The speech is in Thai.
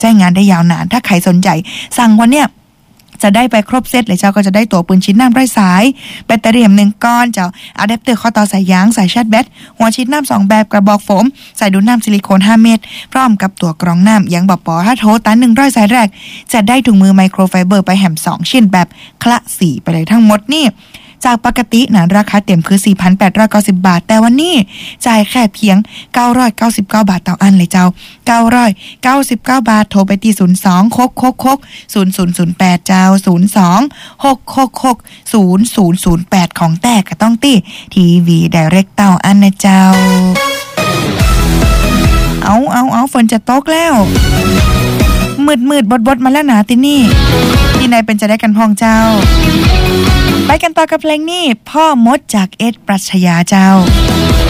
ใช้งานได้ยาวนานถ้าใครสนใจสั่งวันเนี้ยจะได้ไปครบเซตเลยเจ้าก็จะได้ตัวปืนฉีดน้ำไร้สายแบตเตอรี่1ก้อนเจ้าอะแดปเตอร์ข้อต่อสายยางสายชาร์จแบตหัวฉีดน้ำ2แบบกระบอกโฟมสายดูดน้ำซิลิโคน5เม็ดพร้อมกับตัวกรองน้ำยังบอกปอถ้าโทรตัน100สายแรกจะได้ถุงมือไมโครไฟเบอร์ไปแหม2ชิ้นแบบคละสีไปเลยทั้งหมดนี่จากปกตินะราคาเต็มคือ 4,890 บาทแต่วันนี้จ่ายแค่เพียง999 บาทต่ออันเลยเจ้า999 บาทโทรไปที่02-666-0008เจ้า02-666-0008ของแตกก็ต้องตีทีวีไดเรกเต้าอันนะเจ้าเอาฝนจะตกแล้วมืดบดมาแล้วนะที่นี่ที่ไหนเป็นจะได้กันพ้องเจ้าไปกันต่อกับเพลงนี้พ่อมดจากเอ็ดปรัชญาเจ้า